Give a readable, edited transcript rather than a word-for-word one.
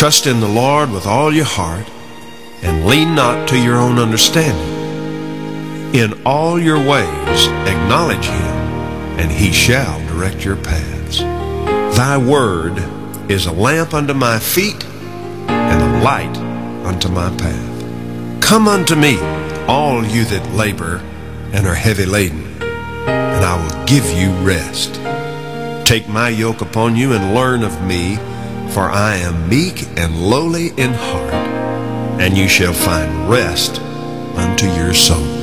Trust in the Lord with all your heart, and lean not to your own understanding. In all your ways acknowledge him, and he shall direct your paths. Thy word is a lamp unto my feet, and a light unto my path. Come unto me, all you that labor and are heavy laden, and I will give you rest. Take my yoke upon you and learn of me, for I am meek and lowly in heart, and you shall find rest unto your soul.